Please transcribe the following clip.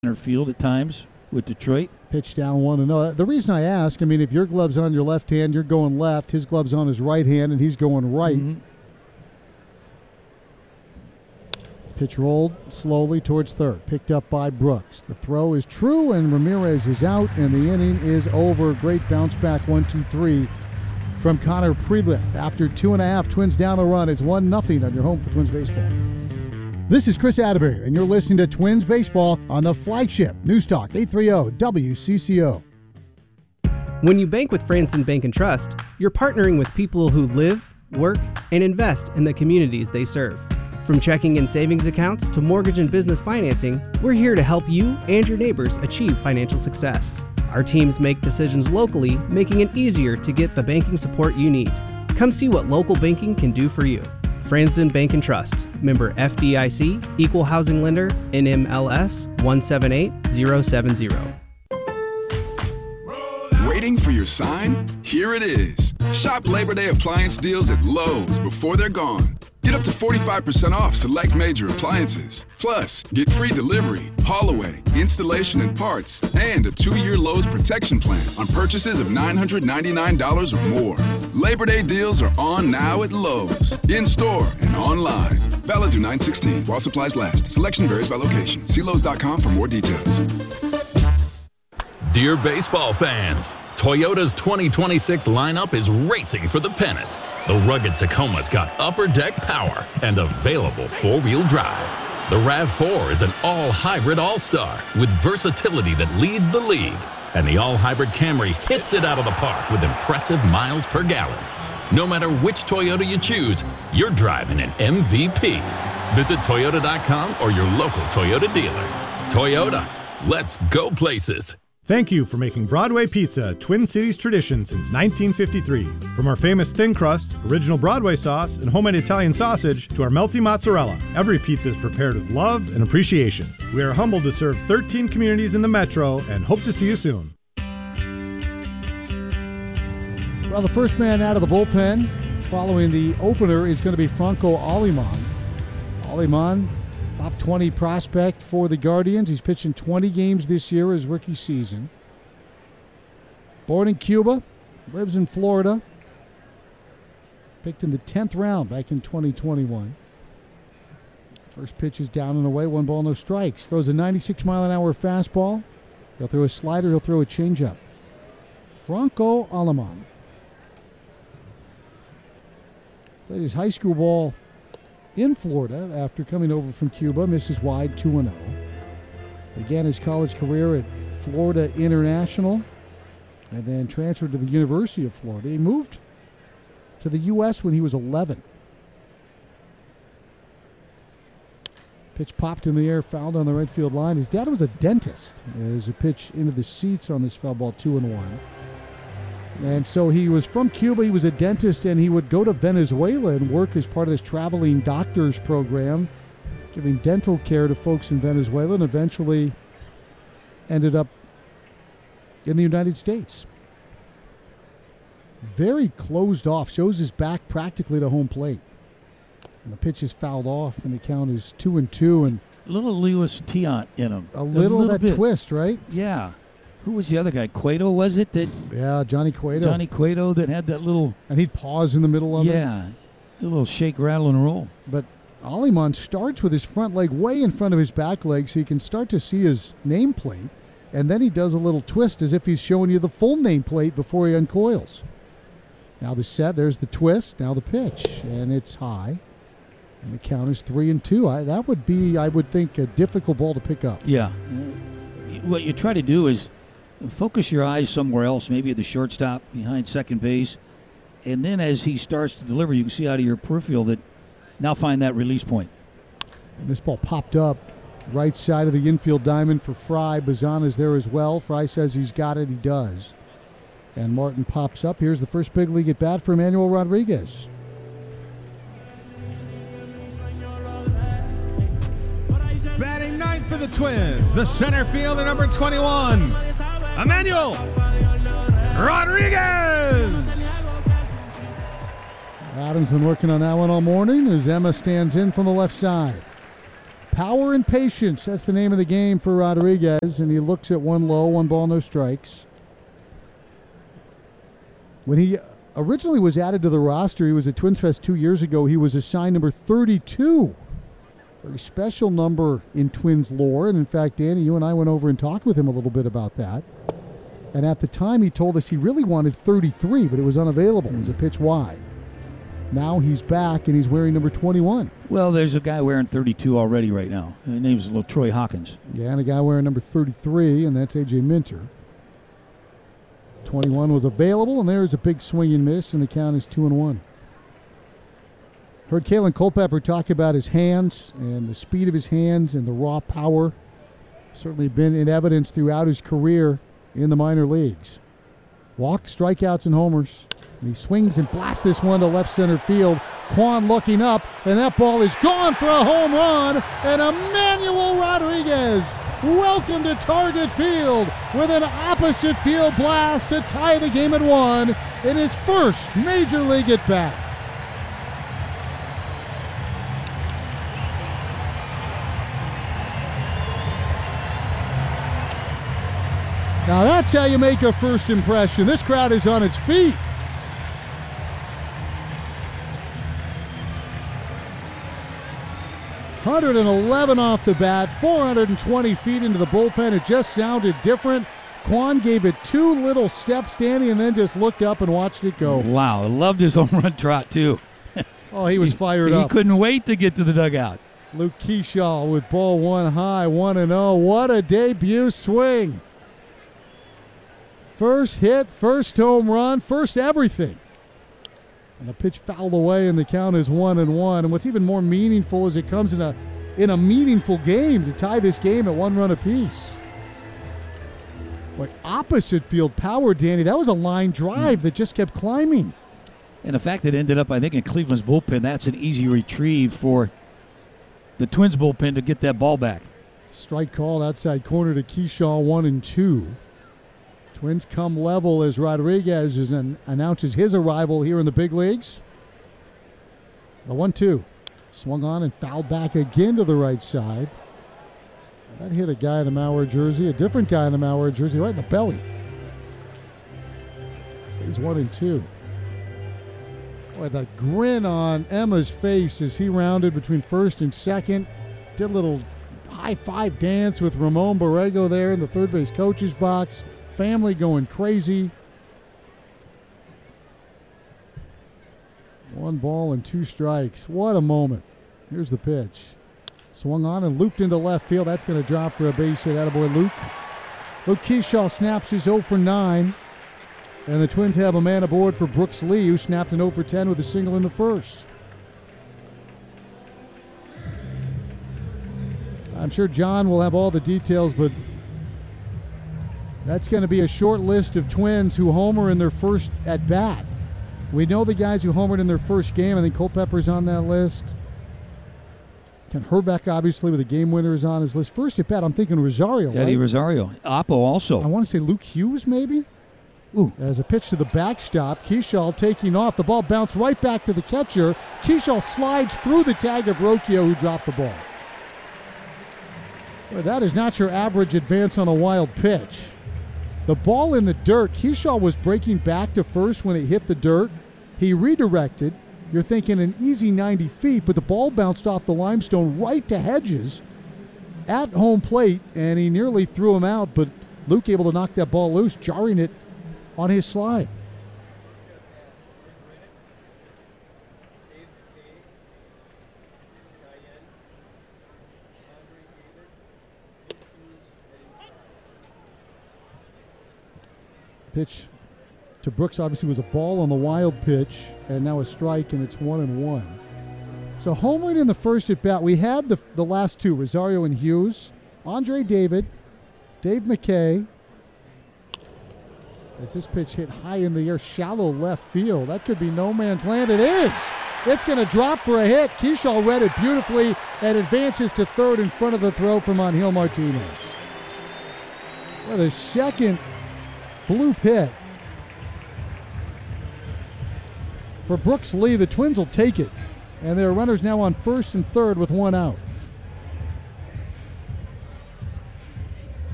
center field at times with Detroit. Pitch down 1-0. The reason I ask, if your glove's on your left hand, you're going left. His glove's on his right hand, and he's going right. Mm-hmm. Pitch rolled slowly towards third. Picked up by Brooks. The throw is true, and Ramirez is out, and the inning is over. Great bounce back, 1-2-3 from Connor Prielipp. After 2.5, Twins down a run. It's 1-0 on your home for Twins baseball. This is Chris Atterbury, and you're listening to Twins Baseball on the flagship News Talk 830 WCCO. When you bank with Franzen Bank and Trust, you're partnering with people who live, work, and invest in the communities they serve. From checking and savings accounts to mortgage and business financing, we're here to help you and your neighbors achieve financial success. Our teams make decisions locally, making it easier to get the banking support you need. Come see what local banking can do for you. Franzen Bank and Trust, member FDIC, equal housing lender, NMLS 178070. Waiting for your sign? Here it is. Shop Labor Day appliance deals at Lowe's before they're gone. Get up to 45% off select major appliances. Plus, get free delivery, haul away, installation and parts, and a 2-year Lowe's protection plan on purchases of $999 or more. Labor Day deals are on now at Lowe's, in-store and online. Valid through 9/16 while supplies last. Selection varies by location. See Lowe's.com for more details. Dear baseball fans, Toyota's 2026 lineup is racing for the pennant. The rugged Tacoma's got upper deck power and available four-wheel drive. The RAV4 is an all-hybrid all-star with versatility that leads the league. And the all-hybrid Camry hits it out of the park with impressive miles per gallon. No matter which Toyota you choose, you're driving an MVP. Visit Toyota.com or your local Toyota dealer. Toyota, let's go places. Thank you for making Broadway Pizza a Twin Cities tradition since 1953. From our famous thin crust, original Broadway sauce, and homemade Italian sausage to our melty mozzarella, every pizza is prepared with love and appreciation. We are humbled to serve 13 communities in the metro and hope to see you soon. Well, the first man out of the bullpen following the opener is going to be Franco Aleman. Aleman, top 20 prospect for the Guardians. He's pitching 20 games this year his rookie season. Born in Cuba, lives in Florida. Picked in the 10th round back in 2021. First pitch is down and away, 1 ball, no strikes. Throws a 96-mile-an-hour fastball. He'll throw a slider, he'll throw a changeup. Franco Aleman. Played his high school ball in Florida after coming over from Cuba, misses wide 2-0. Began his college career at Florida International and then transferred to the University of Florida. He moved to the U.S. when he was 11. Pitch popped in the air, fouled on the right field line. His dad was a dentist. There's a pitch into the seats on this foul ball, 2-1. And so he was from Cuba, he was a dentist, and he would go to Venezuela and work as part of this traveling doctors program, giving dental care to folks in Venezuela, and eventually ended up in the United States. Very closed off, shows his back practically to home plate. And the pitch is fouled off, and the count is 2-2. And a little Luis Tiant in him. A little that bit. Twist, right? Yeah. Who was the other guy? Cueto, was it? Yeah, Johnny Cueto. Johnny Cueto that had that little... And he'd pause in the middle of it. Yeah, a little shake, rattle, and roll. But Aleman starts with his front leg way in front of his back leg so you can start to see his nameplate. And then he does a little twist as if he's showing you the full nameplate before he uncoils. Now the set, there's the twist, now the pitch. And it's high. And the count is 3-2. That would be, I would think, a difficult ball to pick up. Yeah. What you try to do is focus your eyes somewhere else, maybe at the shortstop, behind second base. And then as he starts to deliver, you can see out of your peripheral that now find that release point. And this ball popped up right side of the infield diamond for Fry. Bazana's there as well. Fry says he's got it. He does. And Martin pops up. Here's the first big league at bat for Emmanuel Rodriguez. Batting ninth for the Twins, the center fielder, number 21, Emmanuel Rodriguez. Adams been working on that one all morning as Emma stands in from the left side. Power and patience. That's the name of the game for Rodriguez, and he looks at 1 low, 1 ball, no strikes. When he originally was added to the roster, he was at Twins Fest 2 years ago. He was assigned number 32. Very special number in Twins lore. And in fact, Danny, you and I went over and talked with him a little bit about that. And at the time, he told us he really wanted 33, but it was unavailable. It was a pitch wide. Now he's back, and he's wearing number 21. Well, there's a guy wearing 32 already right now. His name's little Troy Hawkins. Yeah, and a guy wearing number 33, and that's A.J. Minter. 21 was available, and there's a big swing and miss, and the count is 2-1. Heard Kalen Culpepper talk about his hands and the speed of his hands and the raw power. Certainly been in evidence throughout his career in the minor leagues. Walks, strikeouts, and homers. And he swings and blasts this one to left center field. Kwan looking up, and that ball is gone for a home run. And Emmanuel Rodriguez, welcome to Target Field with an opposite field blast to tie the game at 1 in his first major league at bat. Now that's how you make a first impression. This crowd is on its feet. .111 off the bat, 420 feet into the bullpen. It just sounded different. Kwan gave it 2 little steps, Danny, and then just looked up and watched it go. Wow, I loved his home run trot, too. Oh, he was fired up. He couldn't wait to get to the dugout. Luke Kershaw with ball 1 high, 1-0. What a debut swing. First hit, first home run, first everything. And the pitch fouled away, and the count is 1-1. And what's even more meaningful is it comes in a meaningful game to tie this game at 1 run apiece. Boy, opposite field power, Danny. That was a line drive that just kept climbing. And the fact that it ended up, I think, in Cleveland's bullpen, that's an easy retrieve for the Twins bullpen to get that ball back. Strike called outside corner to Kershaw, 1-2. Twins come level as Rodriguez announces his arrival here in the big leagues. The 1-2. Swung on and fouled back again to the right side. That hit a guy in a Mauer jersey, a different guy in a Mauer jersey, right in the belly. Stays 1-2. Boy, the grin on Emma's face as he rounded between first and second. Did a little high-five dance with Ramon Borrego there in the third base coach's box. Family going crazy. 1 ball and 2 strikes. What a moment. Here's the pitch. Swung on and looped into left field. That's going to drop for a base hit. Attaboy Luke. Luke Kershaw snaps his 0 for 9. And the Twins have a man aboard for Brooks Lee, who snapped an 0 for 10 with a single in the first. I'm sure John will have all the details, but that's going to be a short list of Twins who homer in their first at bat. We know the guys who homered in their first game. I think Culpepper's on that list. Ken Herbeck, obviously, with a game winner, is on his list. First at bat, I'm thinking Rosario. Eddie right? Rosario. Oppo also. I want to say Luke Hughes, maybe? Ooh. As a pitch to the backstop, Kershaw taking off. The ball bounced right back to the catcher. Kershaw slides through the tag of Rocchio, who dropped the ball. Well, that is not your average advance on a wild pitch. The ball in the dirt, Kershaw was breaking back to first when it hit the dirt. He redirected. You're thinking an easy 90 feet, but the ball bounced off the limestone right to Hedges at home plate, and he nearly threw him out, but Luke able to knock that ball loose, jarring it on his slide. Pitch to Brooks obviously was a ball on the wild pitch, and now a strike, and it's 1-1. So homering in the first at bat. We had the last 2, Rosario and Hughes. Andre David, Dave McKay. As this pitch hit high in the air, shallow left field. That could be no man's land. It is. It's going to drop for a hit. Kershaw read it beautifully and advances to third in front of the throw from Angel Martinez. Well, the second bloop hit for Brooks Lee. The Twins will take it, and there are runners now on first and third with 1 out.